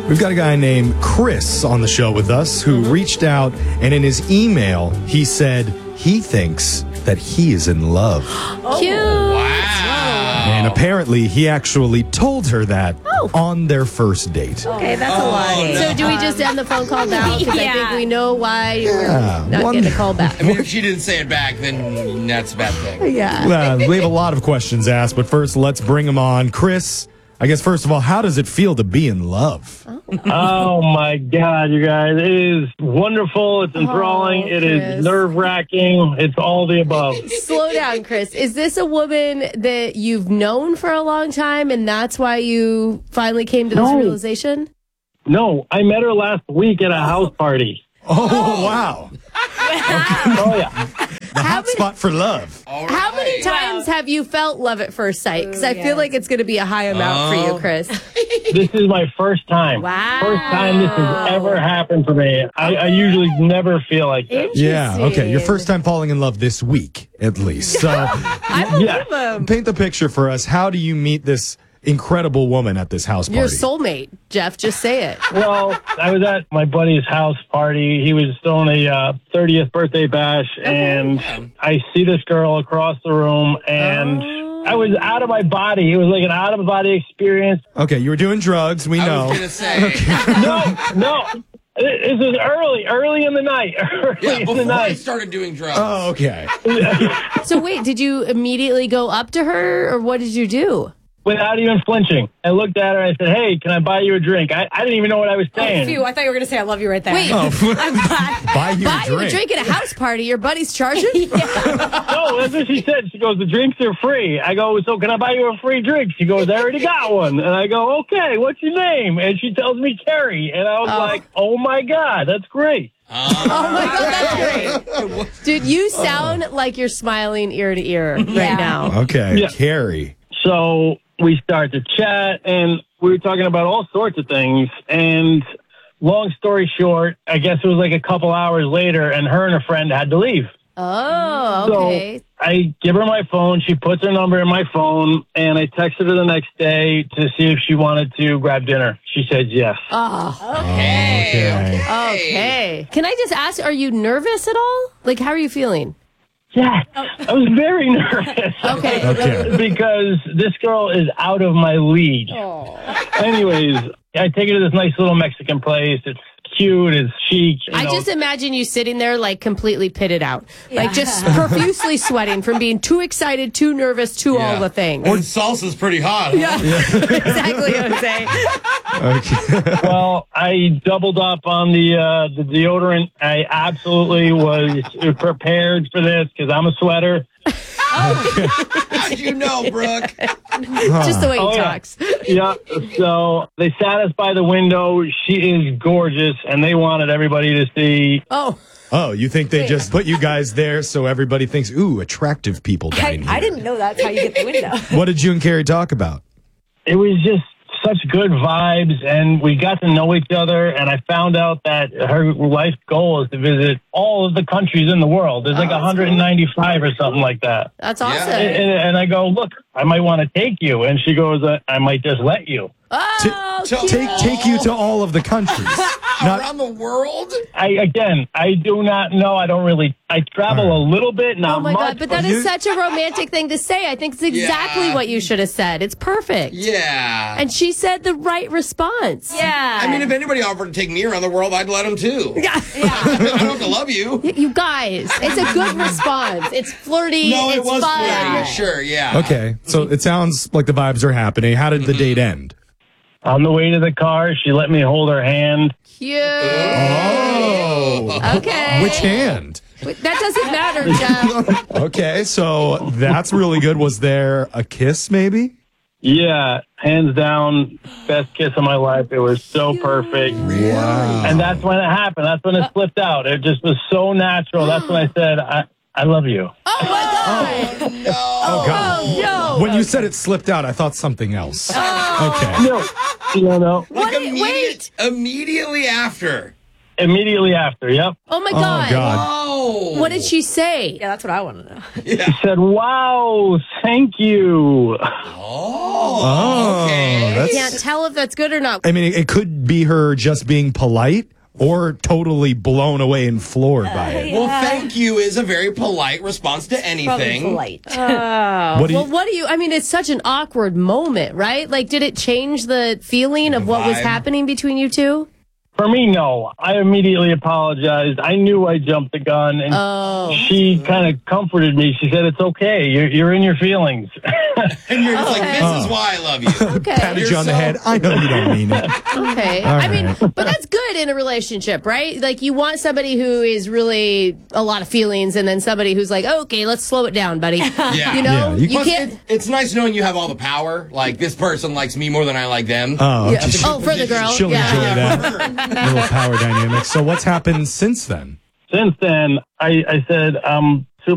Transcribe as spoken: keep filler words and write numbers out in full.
We've got a guy named Chris on the show with us who reached out, and in his email, he said he thinks that he is in love. Cute. And apparently, he actually told her that Oh. on their first date. Okay, that's a lie. no. So do we just end the phone call now? Because I think Yeah. we know why you're Yeah. not One- getting a call back. I mean, if she didn't say it back, then that's a bad thing. Yeah. Uh, we have a lot of questions asked, but first, let's bring him on. Chris, I guess, first of all, how does it feel to be in love? Oh my God, you guys. It is wonderful. It's enthralling. Oh, it Chris. is nerve wracking. It's all the above. Slow down, Chris. Is this a woman that you've known for a long time and that's why you finally came to this No. realization? No, I met her last week at a house party. Oh, wow. Oh, yeah. The hot spot for love. All How many right. times have you felt love at first sight? Because I Ooh, feel yes. like it's going to be a high amount for you, Oh. Chris. This is my first time. Wow. First time this has ever happened for me. I, I usually never feel like this. Yeah, okay. Your Interesting. first time falling in love this week, at least. So, I believe Yeah. him. paint the picture for us. How do you meet this incredible woman at this house party? Your soulmate, Jeff. Just say it. Well, I was at my buddy's house party. He was throwing a uh, thirtieth birthday bash, and I see this girl across the room, and I was out of my body. It was like an out-of-body experience. Okay, you were doing drugs. We I know. was going to say, No, no. This is early, early in the night. Early yeah, in the before I night. started doing drugs. Oh, okay. So wait, did you immediately go up to her, or what did you do? Without even flinching. I looked at her and I said, hey, can I buy you a drink? I, I didn't even know what I was saying. Phew, I thought you were going to say I love you right there. Wait, Oh, I'm glad. buy you buy a you drink. a drink at a house party. Your buddy's charging? No, that's what she said. She goes, the drinks are free. I go, so can I buy you a free drink? She goes, I already got one. And I go, okay, what's your name? And she tells me Carrie. And I was Oh. like, oh my God, that's great. Oh my God, that's great. Dude, you sound like you're smiling ear to ear right Yeah. now. Okay, Yeah. Carrie. So we start to chat, and we were talking about all sorts of things. And long story short, I guess it was like a couple hours later, and her and a friend had to leave. Oh, So okay. I give her my phone. She puts her number in my phone, and I texted her the next day to see if she wanted to grab dinner. She said yes. Oh, Okay. Okay. okay. Can I just ask, are you nervous at all? Like, how are you feeling? Yes. I was very nervous. Okay. Okay. Because this girl is out of my league. Anyways, I take her to this nice little Mexican place. It's cute. It's chic. you I know. just imagine you sitting there like completely pitted out, like just profusely sweating from being too excited, too nervous, too Yeah. all the things. And salsa's pretty hot. Huh? Exactly, Jose. Okay. Well, I doubled up on the uh, the deodorant. I absolutely was prepared for this because I'm a sweater. How'd you know, Brooke? Just the way he Oh, yeah. talks. Yeah. So they sat us by the window. She is gorgeous, and they wanted everybody to see. Oh, Oh, you think they just put you guys there so everybody thinks, ooh, attractive people I, dining here. I didn't know that's how you get the window. What did you and Carrie talk about? It was just such good vibes, and we got to know each other, and I found out that her life goal is to visit all of the countries in the world. There's like Oh, that's one hundred ninety-five or something like that. that's Yeah. awesome. And, and I go, look, I might want to take you. And she goes, uh, I might just let you. Oh, To- cute. Take take you to all of the countries. Not, Around the world? I Again, I do not know. I don't really, I travel All a little bit, not Oh my much. God, but that you- is such a romantic thing to say. I think it's exactly Yeah. what you should have said. It's perfect. Yeah. And she said the right response. Yeah. I mean, if anybody offered to take me around the world, I'd let them too. Yeah. I don't have to love you. You guys, it's a good response. It's flirty. No, it it's was fun. flirty. Sure, yeah. okay, so it sounds like the vibes are happening. How did the date end? On the way to the car, she let me hold her hand. Cute. Oh. Okay. Which hand? That doesn't matter, Jeff. Okay, so that's really good. Was there a kiss, maybe? Yeah, hands down, best kiss of my life. It was so perfect. Wow. And that's when it happened. That's when it slipped out. It just was so natural. That's when I said, I, I love you. Oh my God. No. Oh, God. Oh, no. When you said it slipped out, I thought something else. Okay. No, no, no. Like Wait, immediate, immediately after. Immediately after, yep. Oh my Oh, God. God. Oh, Oh. What did she say? Yeah, that's what I want to know. Yeah. She said, wow, thank you. Oh. Oh, Okay. that's- Can't tell if that's good or not. I mean, it, it could be her just being polite or totally blown away and floored by it. Well, thank you is a very polite response to Probably anything. polite. What do you, Well, what do you, I mean, it's such an awkward moment, right? Like, did it change the feeling of what was vibe. happening between you two? For me, no. I immediately apologized. I knew I jumped the gun, and Oh. she kind of comforted me. She said, it's okay. You're, you're in your feelings. And you're just like, this Oh. is why I love you. Okay. patted you on the so- head? I know you don't mean it. Okay. All I mean, right. but that's good in a relationship, right? Like, you want somebody who is really a lot of feelings and then somebody who's like, okay, let's slow it down, buddy. Yeah. You know, Yeah, you- you, Plus, can't. it- it's nice knowing you have all the power. Like, this person likes me more than I like them. Oh, Yeah. just- Oh, for the girl. she'll yeah. enjoy that. Little power dynamic. So what's happened since then? Since then, I, I said, I'm